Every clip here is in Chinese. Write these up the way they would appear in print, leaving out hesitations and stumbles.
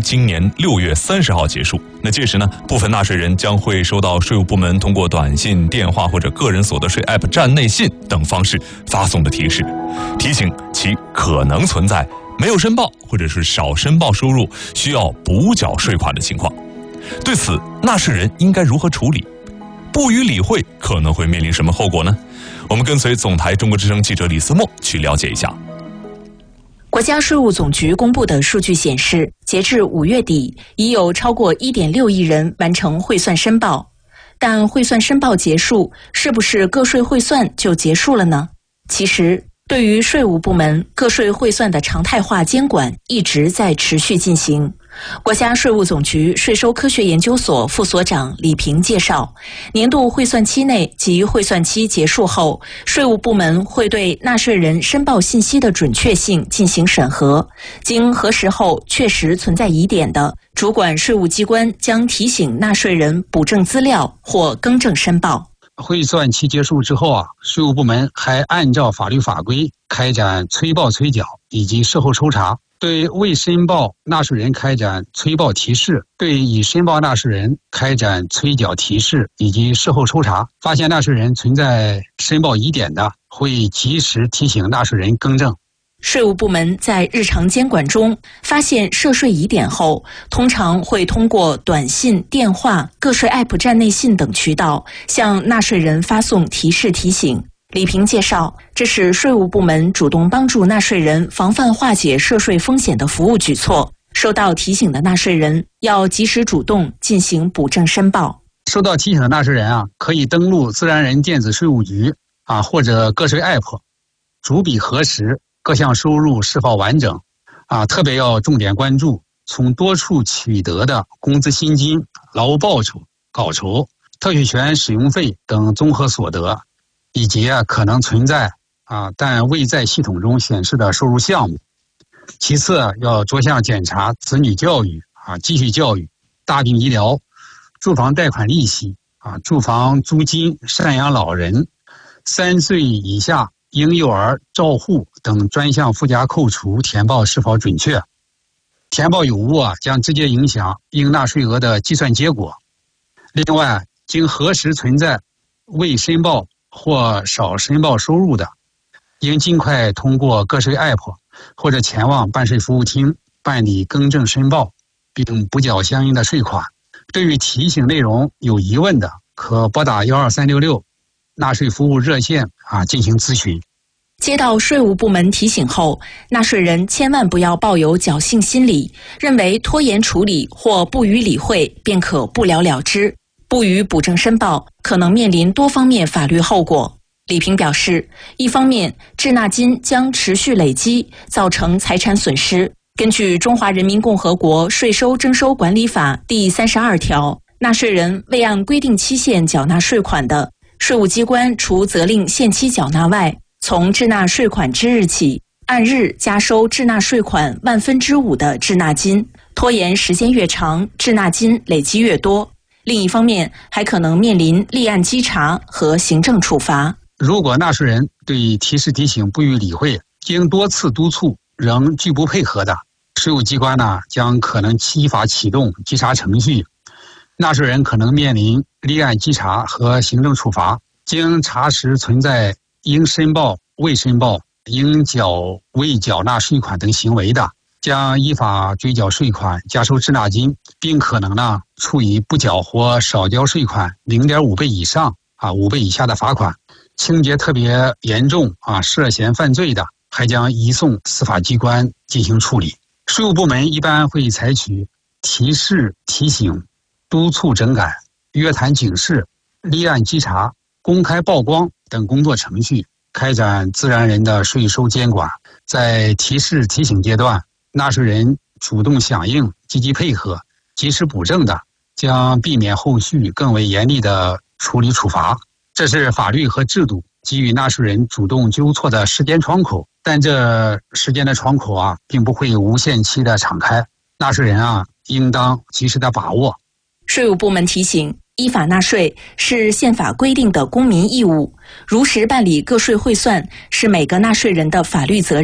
今年6月30号结束。那届时呢，部分纳税人将会收到税务部门通过短信、电话或者个人所得税 App 站内信等方式发送的提示，提醒其可能存在没有申报或者是少申报收入需要补缴税款的情况。对此，纳税人应该如何处理？不予理会可能会面临什么后果呢？我们跟随总台中国之声记者李思墨去了解一下。 国家税务总局公布的数据显示，截至5月底，已有超过 1.6 亿人完成汇算申报。但汇算申报结束，是不是个税汇算就结束了呢？其实，对于税务部门个税汇算的常态化监管一直在持续进行。国家税务总局税收科学研究所副所长李平介绍，年度汇算期内及汇算期结束后，税务部门会对纳税人申报信息的准确性进行审核，经核实后确实存在疑点的，主管税务机关将提醒纳税人补正资料或更正申报。 汇算期结束之后税务部门还按照法律法规开展催报催缴以及事后抽查，对未申报纳税人开展催报提示，对已申报纳税人开展催缴提示以及事后抽查，发现纳税人存在申报疑点的，会及时提醒纳税人更正。 税务部门在日常监管中发现涉税疑点后，通常会通过短信、电话、个税 App 站内信等渠道向纳税人发送提示提醒。李平介绍，这是税务部门主动帮助纳税人防范化解涉税风险的服务举措。收到提醒的纳税人要及时主动进行补正申报。 收到提醒的纳税人可以登录自然人电子税务局或者个税 App， 逐笔核实各项收入是否完整特别要重点关注从多处取得的工资薪金、劳务报酬、稿酬、特许权使用费等综合所得，以及可能存在但未在系统中显示的收入项目。其次要着项检查子女教育继续教育、大病医疗、住房贷款利息住房租金、赡养老人、3岁以下婴幼儿照护等专项附加扣除填报是否准确。填报有误将直接影响应纳税额的计算结果。另外，经核实存在未申报或少申报收入的，应尽快通过个税 App 或者前往办税服务厅办理更正申报，并补缴相应的税款。对于提醒内容有疑问的，可拨打12366纳税服务热线进行咨询。 接到税务部门提醒后，纳税人千万不要抱有侥幸心理，认为拖延处理或不予理会便可不了了之，不予补正申报可能面临多方面法律后果。李平表示，一方面，滞纳金将持续累积，造成财产损失。根据《中华人民共和国税收征收管理法》第32条，纳税人未按规定期限缴纳税款的，税务机关除责令限期缴纳外，从滞纳税款之日起，按日加收滞纳税款5/1000的滞纳金，拖延时间越长，滞纳金累积越多。另一方面，还可能面临立案稽查和行政处罚。 如果纳税人对提示提醒不予理会，经多次督促仍拒不配合的，税务机关将可能依法启动稽查程序，纳税人可能面临立案稽查和行政处罚。经查实存在应申报、未申报、应缴未缴纳税款等行为的，将依法追缴税款、加收滞纳金，并可能处以不缴或少交税款0.5倍以上5倍以下的罚款。情节特别严重涉嫌犯罪的，还将移送司法机关进行处理。税务部门一般会采取提示提醒、督促整改、约谈警示、立案稽查、公开曝光等工作程序，开展自然人的税收监管。在提示提醒阶段，纳税人主动响应、积极配合、及时补正的，将避免后续更为严厉的处理处罚。这是法律和制度给予纳税人主动纠错的时间窗口，但这时间的窗口并不会无限期的敞开，纳税人应当及时的把握。 税务部门提醒，依法纳税是宪法规定的公民义务，如实办理个税汇算是每个纳税人的法律责任。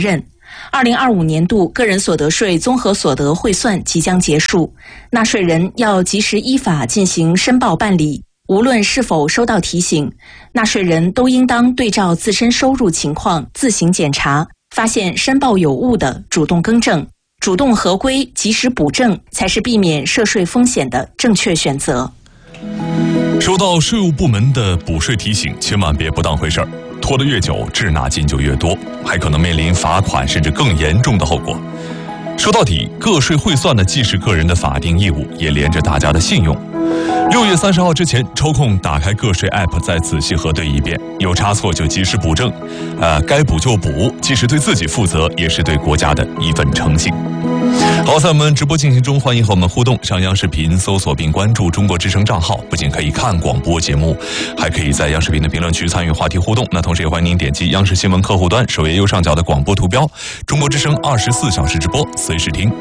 2025年度个人所得税综合所得汇算即将结束，纳税人要及时依法进行申报办理。无论是否收到提醒，纳税人都应当对照自身收入情况自行检查，发现申报有误的主动更正，主动合规及时补正，才是避免涉税风险的正确选择。 收到税务部门的补税提醒，千万别不当回事儿，拖得越久，滞纳金就越多，还可能面临罚款甚至更严重的后果。说到底，个税汇算呢，既是个人的法定义务，也连着大家的信用。6月30号之前，抽空打开个税 App， 再仔细核对一遍，有差错就及时补正，该补就补，既是对自己负责，也是对国家的一份诚信。好，在我们直播进行中，欢迎和我们互动，上央视频搜索并关注中国之声账号，不仅可以看广播节目，还可以在央视频的评论区参与话题互动。那同时也欢迎您点击央视新闻客户端首页右上角的广播图标，中国之声24小时直播，随时听。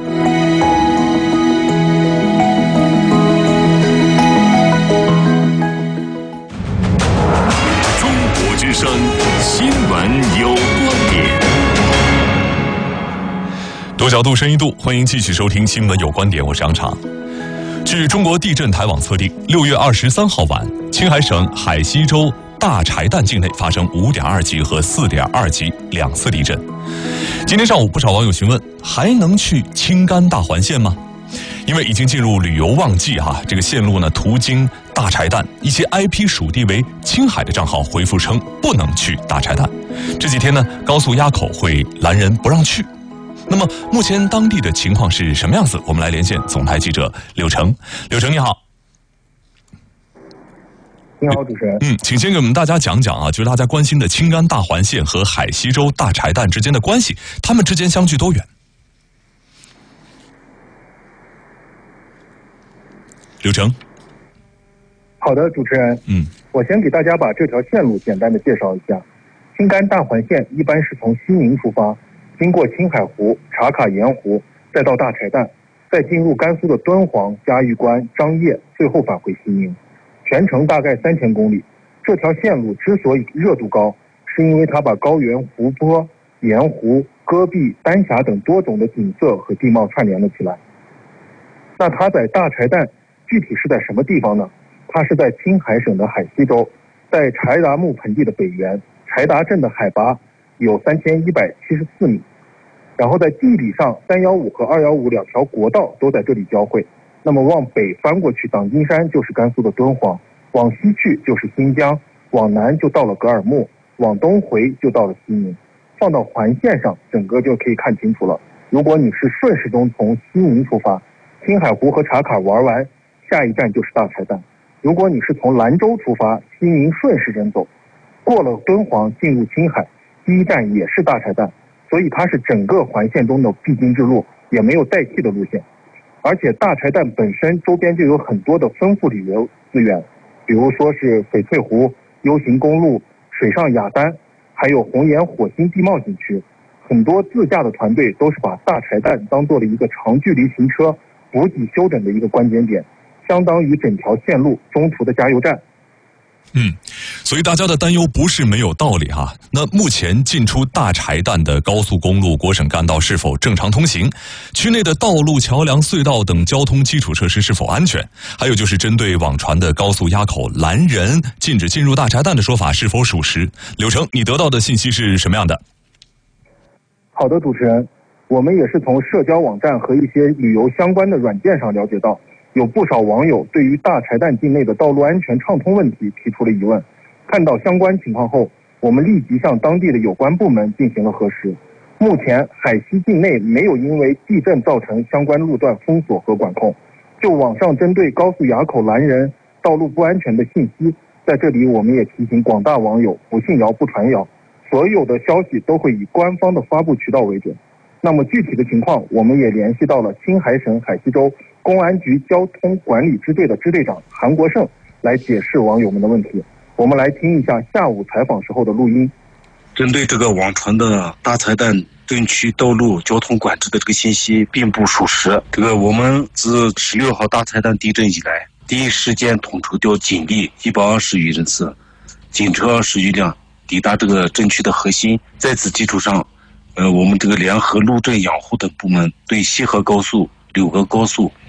之声新闻有观点， 多角度深一度，欢迎继续收听新闻有观点，我是杨常。据中国地震台网测定，6月23号晚，青海省海西州大柴旦境内发生5.2级和4.2级2次地震。今天上午，不少网友询问，还能去青甘大环线吗？因为已经进入旅游旺季这个线路呢途经大柴旦，一些 IP 属地为青海的账号回复称不能去大柴旦。这几天呢，高速垭口会拦人不让去。那么目前当地的情况是什么样子？我们来连线总台记者柳成。柳成你好。 你好，主持人。 请先给我们大家讲讲就是大家关心的青甘大环线和海西州大柴旦之间的关系，他们之间相距多远？柳成。 好的，主持人。我先给大家把这条线路简单的介绍一下。青甘大环线一般是从西宁出发，经过青海湖、茶卡盐湖，再到大柴旦，再进入甘肃的敦煌、嘉峪关、张掖，最后返回西宁，全程大概3000公里。这条线路之所以热度高，是因为它把高原、湖泊、盐湖、戈壁、丹霞等多种的景色和地貌串联了起来。那它在大柴旦具体是在什么地方呢？它是在青海省的海西州，在柴达木盆地的北缘，柴达镇的海拔有3174米。然后在地理上，315和215两条国道都在这里交汇。那么往北翻过去，党金山就是甘肃的敦煌，往西去就是新疆，往南就到了格尔木，往东回就到了西宁。放到环线上，整个就可以看清楚了。如果你是顺时钟从西宁出发，青海湖和茶卡玩完，下一站就是大柴旦。如果你是从兰州出发，西宁顺时针走，过了敦煌进入青海，第一站也是大柴旦，所以它是整个环线中的必经之路，也没有代替的路线。而且大柴旦本身周边就有很多的丰富旅游资源，比如说是翡翠湖、U行公路、水上雅丹，还有红岩火星地貌景区。很多自驾的团队都是把大柴旦当做了一个长距离行车补给休整的一个关键点，相当于整条线路中途的加油站。 所以大家的担忧不是没有道理那目前进出大柴旦的高速公路、国省干道是否正常通行？区内的道路、桥梁、隧道等交通基础设施是否安全？还有就是针对网传的高速垭口拦人、禁止进入大柴旦的说法是否属实？柳成，你得到的信息是什么样的？ 好的，主持人，我们也是从社交网站和一些旅游相关的软件上了解到，有不少网友对于大柴旦境内的道路安全畅通问题提出了疑问。看到相关情况后，我们立即向当地的有关部门进行了核实。目前海西境内没有因为地震造成相关路段封锁和管控。就网上针对高速垭口拦人、道路不安全的信息，在这里我们也提醒广大网友不信谣不传谣，所有的消息都会以官方的发布渠道为准。那么具体的情况，我们也联系到了青海省海西州公安局交通管理支队的支队长韩国胜来解释网友们的问题。我们来听一下下午采访时候的录音。 针对这个网传的大柴旦镇区道路交通管制的这个信息并不属实。我们自16号大柴旦地震以来，第一时间统筹调警力120余人次，警车20余辆抵达这个镇区的核心，在此基础上我们这个联合路政养护等部门对西河高速、柳河高速